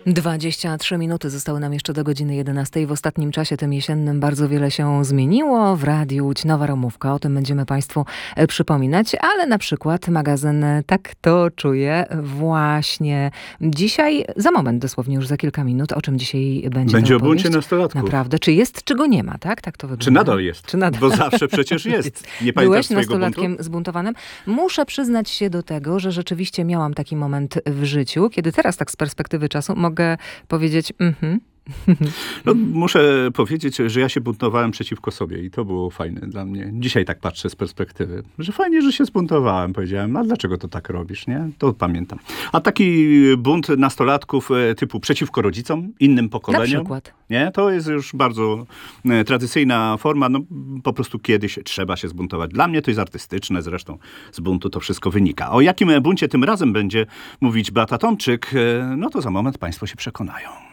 23 minuty zostały nam jeszcze do godziny 11. W ostatnim czasie, tym jesiennym, bardzo wiele się zmieniło. W Radiu Łódź nowa ramówka, o tym będziemy Państwu przypominać, ale na przykład magazyn Tak to czuję właśnie dzisiaj, za moment, dosłownie już za kilka minut. O czym dzisiaj będzie? Będzie o buncie nastolatków. Naprawdę. Czy jest, czy go nie ma, tak? Tak to wygląda. Czy nadal jest? Czy nadal? Bo zawsze przecież jest. Nie pamiętasz Byłeś swojego nastolatkiem buntu? zbuntowanym? Muszę przyznać się do tego, że rzeczywiście miałam taki moment w życiu, kiedy teraz tak z perspektywy czasu mogę powiedzieć No, muszę powiedzieć, że ja się buntowałem przeciwko sobie i to było fajne dla mnie. Dzisiaj tak patrzę z perspektywy, że fajnie, że się zbuntowałem. Powiedziałem, a dlaczego to tak robisz, nie? To pamiętam. A taki bunt nastolatków typu przeciwko rodzicom, innym pokoleniom. Na przykład. Nie? To jest już bardzo tradycyjna forma. No, po prostu kiedyś trzeba się zbuntować. Dla mnie to jest artystyczne, zresztą z buntu to wszystko wynika. O jakim buncie tym razem będzie mówić Beata Tomczyk, no to za moment Państwo się przekonają.